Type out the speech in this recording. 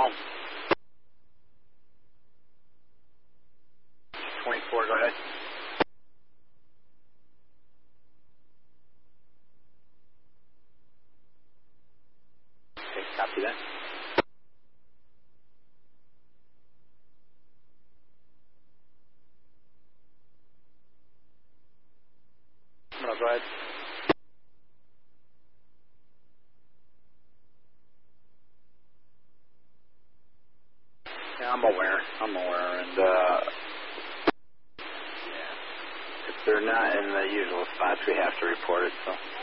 home. 24, go ahead. Okay, copy that. No, go ahead. Yeah, I'm aware, and yeah, if they're not in the usual spots, we have to report it, so.